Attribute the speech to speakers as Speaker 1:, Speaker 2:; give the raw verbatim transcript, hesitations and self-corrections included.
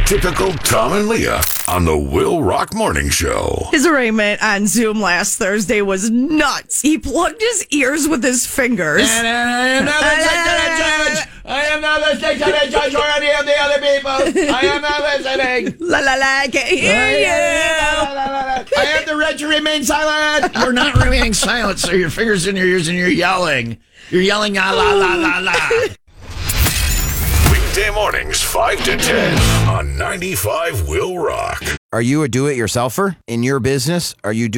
Speaker 1: Typical Tom and Leah on the Will Rock Morning Show.
Speaker 2: His arraignment on Zoom last Thursday was nuts. He plugged his ears with his fingers.
Speaker 3: And I am not listening to the judge. I am not listening to the judge or any of the other people. I am not listening.
Speaker 2: La la la, I can't hear you.
Speaker 3: I have the right to remain silent. You're not remaining silent, so your fingers in your ears and you're yelling. You're yelling, la la la la la.
Speaker 1: Weekday mornings, five to ten on ninety-five Will Rock.
Speaker 4: Are you a do-it-yourselfer? In your business, are you doing